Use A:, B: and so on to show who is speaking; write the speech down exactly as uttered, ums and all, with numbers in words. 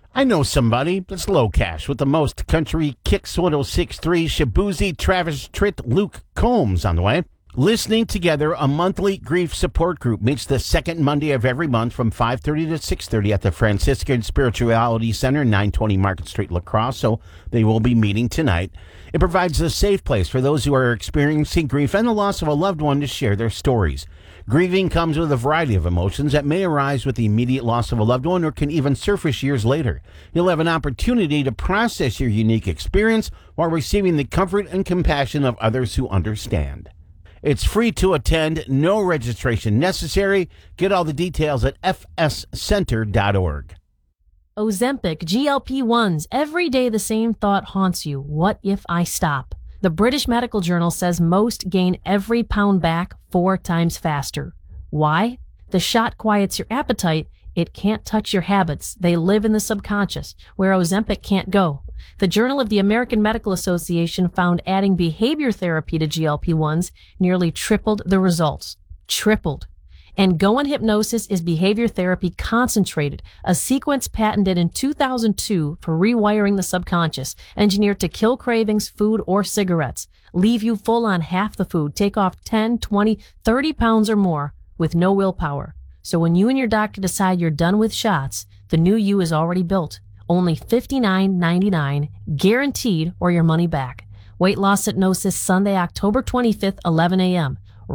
A: I know somebody that's low cash with the most. Country Kicks one oh six point three, Shabuzi, Travis Tritt, Luke Combs on the way. Listening Together, a monthly grief support group, meets the second Monday of every month from five thirty to six thirty at the Franciscan Spirituality Center, nine twenty Market Street, La Crosse. So they will be meeting tonight. It provides a safe place for those who are experiencing grief and the loss of a loved one to share their stories. Grieving comes with a variety of emotions that may arise with the immediate loss of a loved one or can even surface years later. You'll have an opportunity to process your unique experience while receiving the comfort and compassion of others who understand. It's free to attend, no registration necessary. Get all the details at f s center dot org.
B: Ozempic, G L P ones. Every day the same thought haunts you. What if I stop? The British Medical Journal says most gain every pound back four times faster. Why? The shot quiets your appetite. It can't touch your habits. They live in the subconscious, where Ozempic can't go. The Journal of the American Medical Association found adding behavior therapy to G L P ones nearly tripled the results. Tripled. And Go in Hypnosis is behavior therapy concentrated, a sequence patented in two thousand two for rewiring the subconscious, engineered to kill cravings, food, or cigarettes, leave you full on half the food, take off ten, twenty, thirty pounds or more with no willpower. So when you and your doctor decide you're done with shots, the new you is already built. Only fifty-nine ninety-nine, guaranteed, or your money back. Weight Loss Hypnosis, Sunday, October twenty-fifth, eleven a.m.